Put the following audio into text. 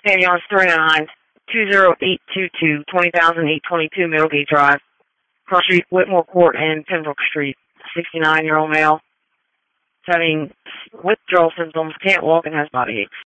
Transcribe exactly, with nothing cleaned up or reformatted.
Ambulance three nine two zero eight two two, twenty thousand eight twenty-two Middlegate Drive, Cross Street, Whitmore Court, and Pembroke Street. sixty-nine-year-old male having withdrawal symptoms, can't walk, and has body aches.